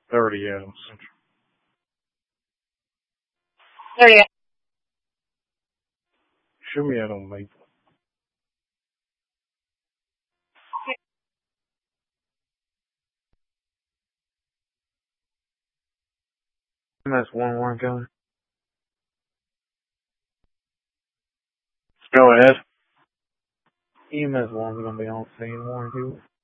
30 Adams Central. 30. Show me out on Maple. EMS 1 going. Go ahead. EMS 1's gonna be on scene. 1 2.